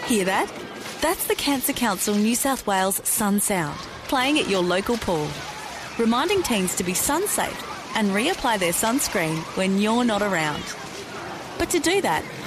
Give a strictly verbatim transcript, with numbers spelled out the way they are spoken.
Hear that? That's the Cancer Council New South Wales Sun Sound, playing at your local pool, reminding teens to be sun safe and reapply their sunscreen when you're not around. But to do that,